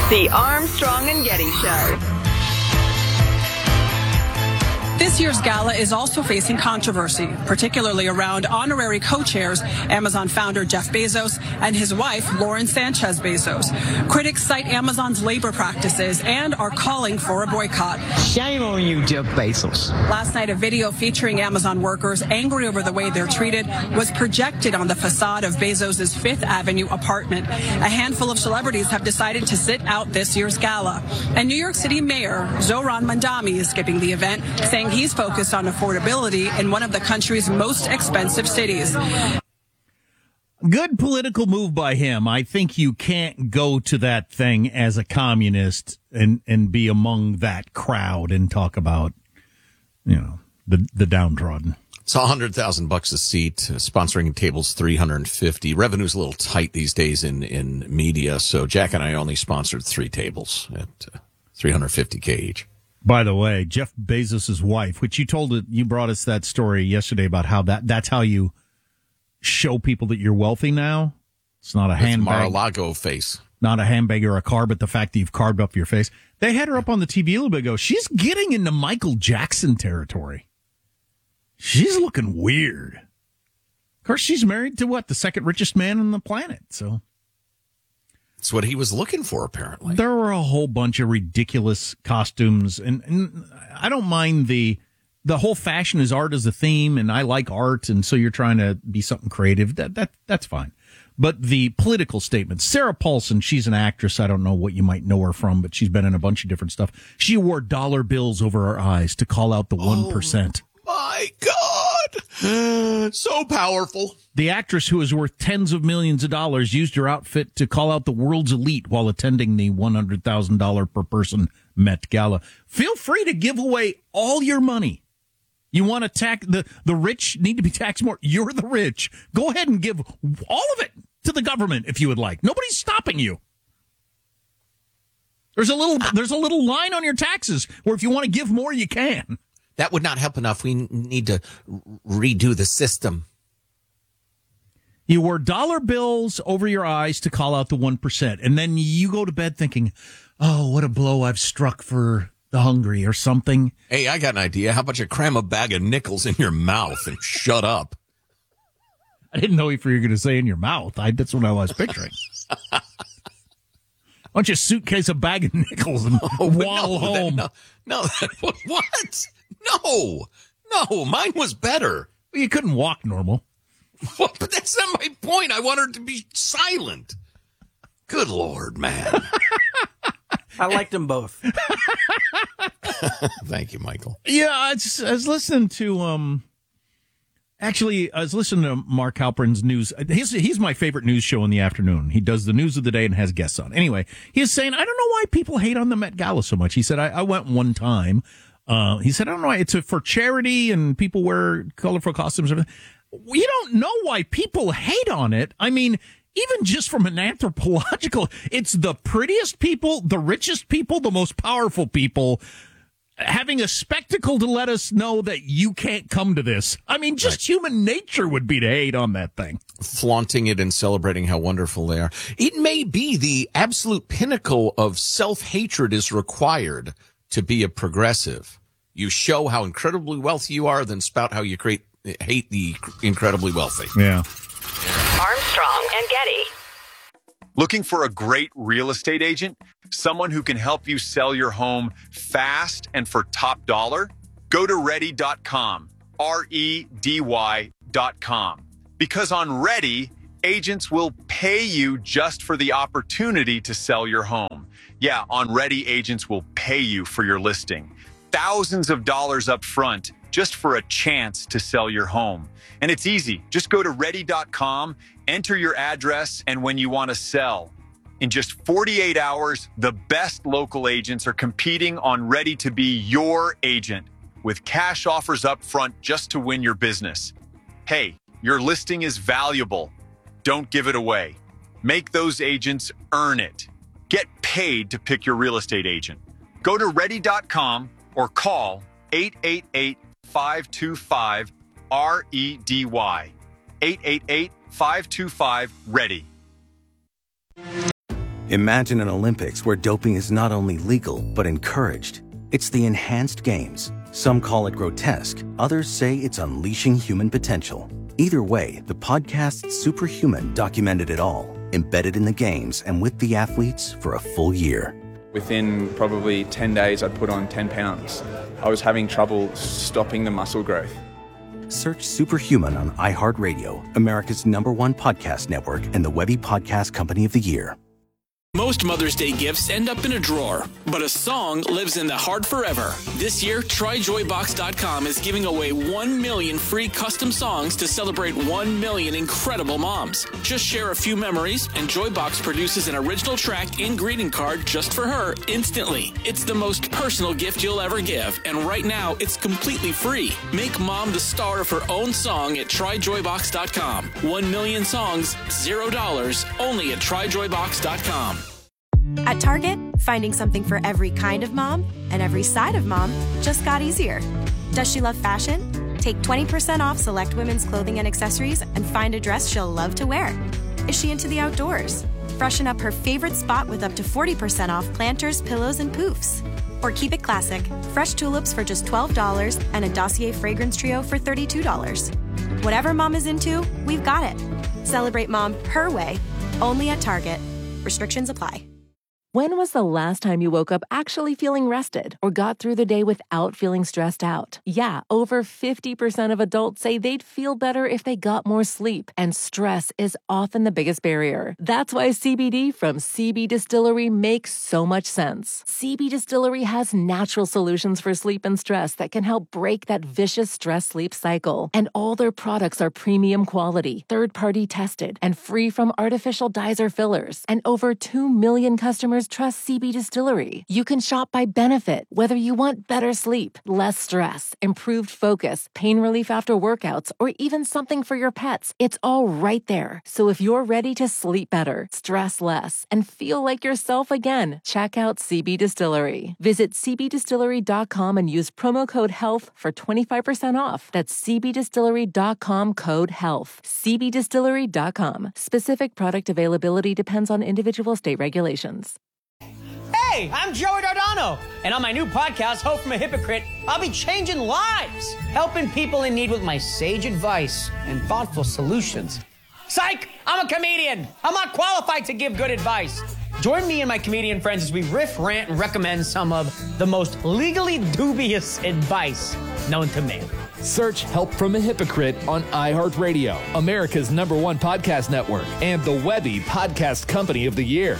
The Armstrong and Getty Show. This year's gala is also facing controversy, particularly around honorary co-chairs Amazon founder Jeff Bezos and his wife, Lauren Sanchez Bezos. Critics cite Amazon's labor practices and are calling for a boycott. Shame on you, Jeff Bezos. Last night, a video featuring Amazon workers angry over the way they're treated was projected on the facade of Bezos' Fifth Avenue apartment. A handful of celebrities have decided to sit out this year's gala. And New York City Mayor Zohran Mamdani is skipping the event, saying he's focused on affordability in one of the country's most expensive cities. Good political move by him. I think you can't go to that thing as a communist and be among that crowd and talk about, the downtrodden. It's $100,000 a seat. Sponsoring tables $350. Revenue's a little tight these days in media, so Jack and I only sponsored 3 tables at $350K each. By the way, Jeff Bezos' wife, which you brought us that story yesterday about how that's how you show people that you're wealthy now. It's not a handbag. Mar-a-Lago face. Not a handbag or a car, but the fact that you've carved up your face. They had her up on the TV a little bit ago. She's getting into Michael Jackson territory. She's looking weird. Of course, she's married to the second richest man on the planet, so. It's what he was looking for, apparently. There were a whole bunch of ridiculous costumes, and I don't mind the whole fashion is art as a theme, and I like art, and so you're trying to be something creative. That's fine. But the political statements, Sarah Paulson, she's an actress. I don't know what you might know her from, but she's been in a bunch of different stuff. She wore dollar bills over her eyes to call out the 1%. My God! So powerful. The actress, who is worth tens of millions of dollars, used her outfit to call out the world's elite while attending the $100,000 per person Met Gala. Feel free to give away all your money. You want to tax the rich need to be taxed more. You're the rich. Go ahead and give all of it to the government if you would like. Nobody's stopping you. There's a little line on your taxes where if you want to give more, you can. That would not help enough. We need to redo the system. You wore dollar bills over your eyes to call out the 1%. And then you go to bed thinking, oh, what a blow I've struck for the hungry or something. Hey, I got an idea. How about you cram a bag of nickels in your mouth and shut up? I didn't know if you were going to say in your mouth. That's what I was picturing. Why don't you suitcase a bag of nickels and waddle home? What? No, mine was better. Well, you couldn't walk normal. Well, but that's not my point. I want her to be silent. Good Lord, man. I liked them both. Thank you, Michael. Yeah, I was listening to Mark Halperin's news. He's my favorite news show in the afternoon. He does the news of the day and has guests on. Anyway, he was saying, I don't know why people hate on the Met Gala so much. He said, I went one time. He said, I don't know why. It's for charity and people wear colorful costumes. You don't know why people hate on it. I mean, even just from an anthropological, it's the prettiest people, the richest people, the most powerful people having a spectacle to let us know that you can't come to this. I mean, just human nature would be to hate on that thing. Flaunting it and celebrating how wonderful they are. It may be the absolute pinnacle of self-hatred is required to be a progressive. You show how incredibly wealthy you are, then spout how you hate the incredibly wealthy. Yeah. Armstrong and Getty. Looking for a great real estate agent? Someone who can help you sell your home fast and for top dollar? Go to ready.com, REDY.com. Because on Ready, agents will pay you just for the opportunity to sell your home. Yeah, on Ready, agents will pay you for your listing. Thousands of dollars up front just for a chance to sell your home. And it's easy. Just go to ready.com, enter your address, and when you want to sell. In just 48 hours, the best local agents are competing on Ready to be your agent with cash offers up front just to win your business. Hey, your listing is valuable. Don't give it away. Make those agents earn it. Get paid to pick your real estate agent. Go to ready.com or call 888-525-REDY. 888-525-READY. Imagine an Olympics where doping is not only legal, but encouraged. It's the enhanced games. Some call it grotesque. Others say it's unleashing human potential. Either way, the podcast Superhuman documented it all, embedded in the games and with the athletes for a full year. Within probably 10 days, I'd put on 10 pounds. I was having trouble stopping the muscle growth. Search Superhuman on iHeartRadio, America's #1 podcast network, and the Webby Podcast Company of the Year. Most Mother's Day gifts end up in a drawer, but a song lives in the heart forever. This year, TryJoyBox.com is giving away 1 million free custom songs to celebrate 1 million incredible moms. Just share a few memories, and Joybox produces an original track and greeting card just for her instantly. It's the most personal gift you'll ever give, and right now, it's completely free. Make mom the star of her own song at TryJoyBox.com. 1 million songs, $0, only at TryJoyBox.com. At Target, finding something for every kind of mom and every side of mom just got easier. Does she love fashion? Take 20% off select women's clothing and accessories and find a dress she'll love to wear. Is she into the outdoors? Freshen up her favorite spot with up to 40% off planters, pillows, and poofs. Or keep it classic, fresh tulips for just $12 and a Dossier fragrance trio for $32. Whatever mom is into, we've got it. Celebrate mom her way, only at Target. Restrictions apply. When was the last time you woke up actually feeling rested or got through the day without feeling stressed out? Yeah, over 50% of adults say they'd feel better if they got more sleep, and stress is often the biggest barrier. That's why CBD from CB Distillery makes so much sense. CB Distillery has natural solutions for sleep and stress that can help break that vicious stress-sleep cycle. And all their products are premium quality, third-party tested, and free from artificial dyes or fillers. And over 2 million customers trust CB Distillery. You can shop by benefit, whether you want better sleep, less stress, improved focus, pain relief after workouts, or even something for your pets. It's all right there. So if you're ready to sleep better, stress less, and feel like yourself again, check out CB Distillery. Visit cbdistillery.com and use promo code HEALTH for 25% off. That's cbdistillery.com, code HEALTH. cbdistillery.com. Specific product availability depends on individual state regulations. Hey, I'm Joey Dardano, and on my new podcast, Hope from a Hypocrite, I'll be changing lives, helping people in need with my sage advice and thoughtful solutions. Psych! I'm a comedian. I'm not qualified to give good advice. Join me and my comedian friends as we riff, rant, and recommend some of the most legally dubious advice known to man. Search Help from a Hypocrite on iHeartRadio, America's #1 podcast network, and the Webby Podcast Company of the Year.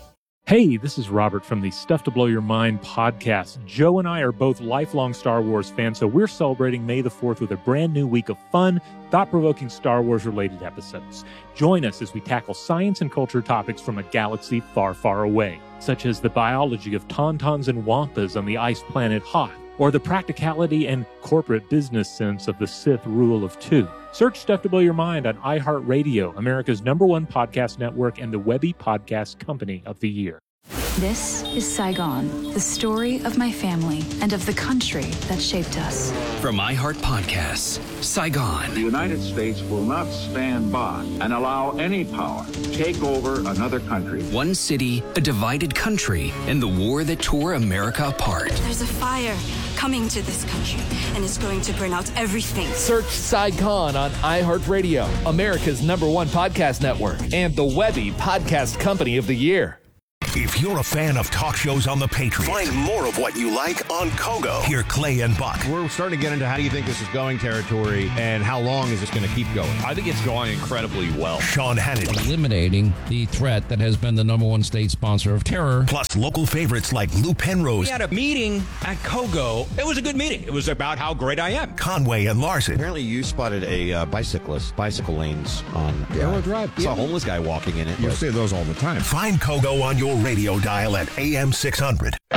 Hey, this is Robert from the Stuff to Blow Your Mind podcast. Joe and I are both lifelong Star Wars fans, so we're celebrating May the 4th with a brand new week of fun, thought-provoking Star Wars-related episodes. Join us as we tackle science and culture topics from a galaxy far, far away, such as the biology of tauntauns and wampas on the ice planet Hoth, or the practicality and corporate business sense of the Sith rule of 2. Search Stuff to Blow Your Mind on iHeartRadio, America's #1 podcast network, and the Webby Podcast Company of the Year. This is Saigon, the story of my family and of the country that shaped us. From iHeart Podcasts, Saigon. The United States will not stand by and allow any power to take over another country. One city, a divided country, and the war that tore America apart. There's a fire coming to this country, and it's going to burn out everything. Search Saigon on iHeartRadio, America's #1 podcast network, and the Webby Podcast Company of the Year. If you're a fan of talk shows on the Patriot, find more of what you like on Kogo. Hear Clay and Buck. We're starting to get into how do you think this is going territory and how long is this going to keep going? I think it's going incredibly well. Sean Hannity. Eliminating the threat that has been the #1 state sponsor of terror. Plus local favorites like Lou Penrose. We had a meeting at Kogo. It was a good meeting. It was about how great I am. Conway and Larson. Apparently you spotted a bicycle lanes on Arrow Drive. Saw a homeless guy walking in it. You see those all the time. Find Kogo on your radio dial at AM 600.